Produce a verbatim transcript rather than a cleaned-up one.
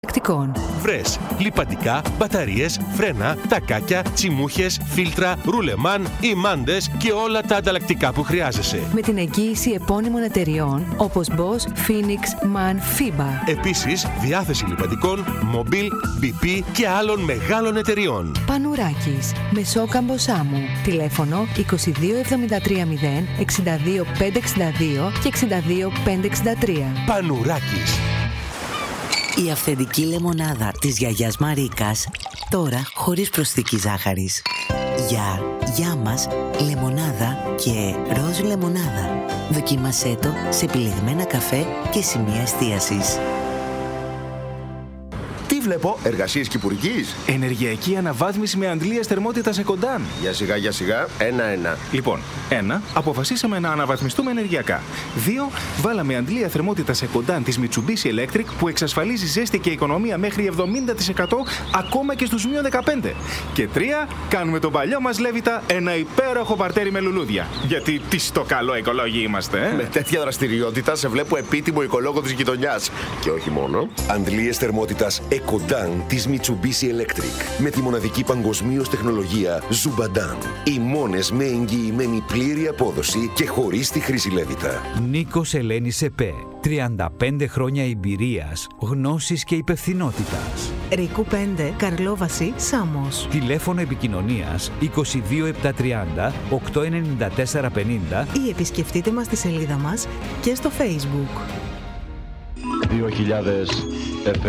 Βρες λιπαντικά, μπαταρίες, φρένα, τακάκια, τσιμούχες, φίλτρα, ρουλεμάν, ημάντες και όλα τα ανταλλακτικά που χρειάζεσαι. Με την εγγύηση επώνυμων εταιριών όπως Bosch, Phoenix, MAN, FIBA. Επίσης, διάθεση λιπαντικών, Mobil, μπι πι και άλλων μεγάλων εταιριών. Πανουράκης, Μεσόκαμπο Σάμου. Τηλέφωνο είκοσι δύο εβδομήντα τρία μηδέν εξήντα δύο πεντακόσια εξήντα δύο και εξήντα δύο πεντακόσια εξήντα τρία. Πανουράκης. Η αυθεντική λεμονάδα της γιαγιάς Μαρίκας, τώρα χωρίς προσθήκη ζάχαρης. Για, για μας, λεμονάδα και ροζ λεμονάδα. Δοκίμασέ το σε επιλεγμένα καφέ και σημεία εστίασης. Τι βλέπω, εργασίες κυπουρικής? Ενεργειακή αναβάθμιση με αντλίες θερμότητας Εκοντάν. Για σιγά, για σιγά, ένα-ένα. Λοιπόν, ένα, αποφασίσαμε να αναβαθμιστούμε ενεργειακά. Δύο, βάλαμε αντλία θερμότητας Εκοντάν της Mitsubishi Electric που εξασφαλίζει ζέστη και οικονομία μέχρι εβδομήντα τοις εκατό ακόμα και στους μείον δεκαπέντε. Και τρία, κάνουμε τον παλιό μας Λέβητα ένα υπέροχο παρτέρι με λουλούδια. Γιατί τι στο καλό οικολόγοι είμαστε, ε? Με τέτοια δραστηριότητα σε βλέπω επίτιμο οικολόγο της γειτονιάς. Και όχι μόνο. Αντλίες θερμότητας Εκοντάν της Mitsubishi Electric. Με τη μοναδική παγκοσμίως τεχνολογία Zubadan. Οι μόνες με εγγυημένη πλήρη απόδοση και χωρίς τη χρήση Λέβητα. Νίκος Ελένης ΕΠΕ. τριάντα πέντε χρόνια εμπειρίας, γνώσης και υπευθυνότητας. Ρίκου πέντε, Καρλόβαση, Σάμος. Τηλέφωνο επικοινωνίας είκοσι δύο επτακόσια τριάντα οκτακόσια ενενήντα τέσσερα πενήντα Ή επισκεφτείτε μας στη σελίδα μας και στο Facebook. δύο χιλιάδες εφ